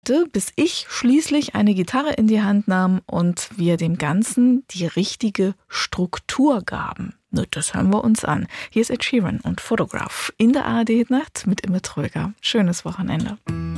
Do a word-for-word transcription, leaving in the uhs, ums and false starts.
bis ich schließlich eine Gitarre in die Hand nahm und wir dem Ganzen die richtige Struktur gaben. Das hören wir uns an. Hier ist Ed Sheeran und Photograph in der A R D-Nacht mit Imme Tröger. Schönes Wochenende.